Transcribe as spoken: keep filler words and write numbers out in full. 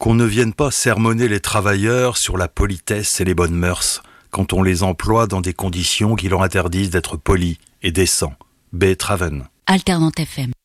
Qu'on ne vienne pas sermonner les travailleurs sur la politesse et les bonnes mœurs quand on les emploie dans des conditions qui leur interdisent d'être polis et décents. B. Traven. Alternative F M.